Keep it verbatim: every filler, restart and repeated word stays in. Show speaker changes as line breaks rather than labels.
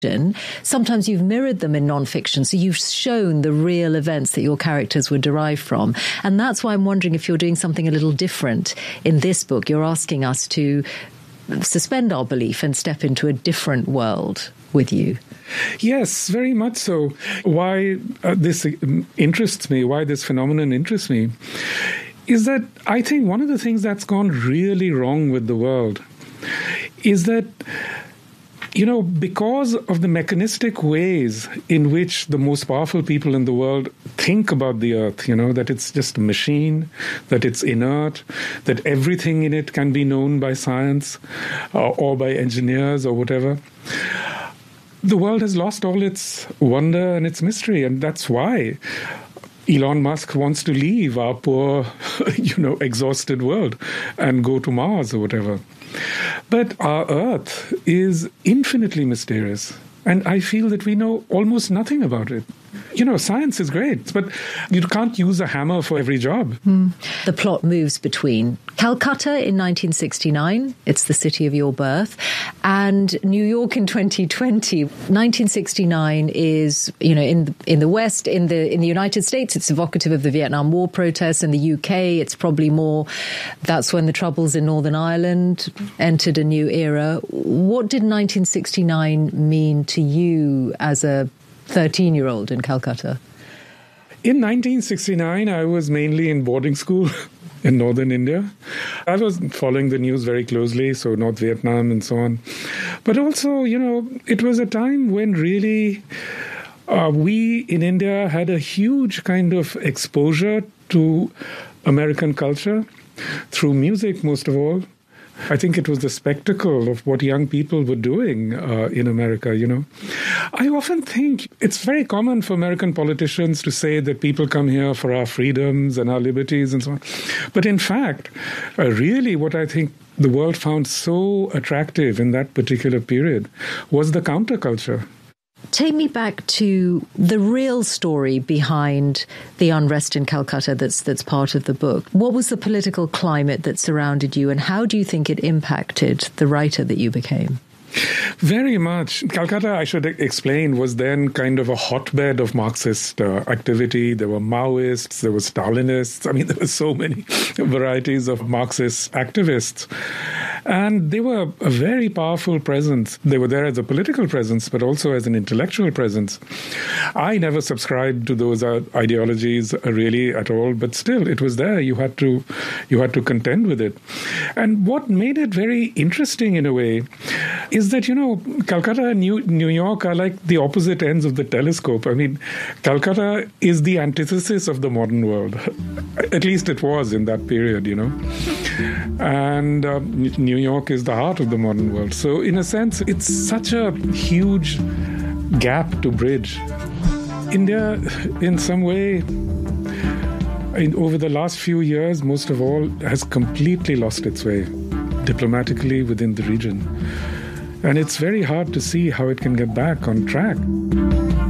Sometimes you've mirrored them in non-fiction, so you've shown the real events that your characters were derived from. And that's why I'm wondering if you're doing something a little different in this book. You're asking us to suspend our belief and step into a different world with you.
Yes, very much so. Why uh, this interests me, why this phenomenon interests me, is that I think one of the things that's gone really wrong with the world is that, you know, because of the mechanistic ways in which the most powerful people in the world think about the earth, you know, that it's just a machine, that it's inert, that everything in it can be known by science uh, or by engineers or whatever, the world has lost all its wonder and its mystery. And that's why Elon Musk wants to leave our poor, you know, exhausted world and go to Mars or whatever. But our Earth is infinitely mysterious. And I feel that we know almost nothing about it. You know, science is great, but you can't use a hammer for every job.
Mm. The plot moves between Calcutta in nineteen sixty-nine, it's the city of your birth, and New York in twenty twenty. nineteen sixty-nine is, you know, in the, in the West, in the in the United States, it's evocative of the Vietnam War protests. In the U K, it's probably more, that's when the Troubles in Northern Ireland entered a new era. What did nineteen sixty-nine mean to you as a thirteen-year-old in Calcutta?
In nineteen sixty-nine, I was mainly in boarding school in northern India. I was following the news very closely, so North Vietnam and so on. But also, you know, it was a time when really uh, we in India had a huge kind of exposure to American culture through music, most of all. I think it was the spectacle of what young people were doing uh, in America, you know. I often think it's very common for American politicians to say that people come here for our freedoms and our liberties and so on. But in fact, uh, really what I think the world found so attractive in that particular period was the counterculture.
Take me back to the real story behind the unrest in Calcutta that's that's part of the book. What was the political climate that surrounded you, and how do you think it impacted the writer that you became?
Very much. Calcutta, I should explain, was then kind of a hotbed of Marxist uh, activity. There were Maoists, there were Stalinists. I mean, there were so many varieties of Marxist activists. And they were a very powerful presence. They were there as a political presence, but also as an intellectual presence. I never subscribed to those uh, ideologies uh, really at all, but still, it was there. You had to, you had to contend with it. And what made it very interesting in a way is that, you know, Calcutta and New, New York are like the opposite ends of the telescope. I mean, Calcutta is the antithesis of the modern world. At least it was in that period, you know. And uh, New York is the heart of the modern world. So in a sense, it's such a huge gap to bridge. India, in some way, in, over the last few years, most of all, has completely lost its way diplomatically within the region. And it's very hard to see how it can get back on track.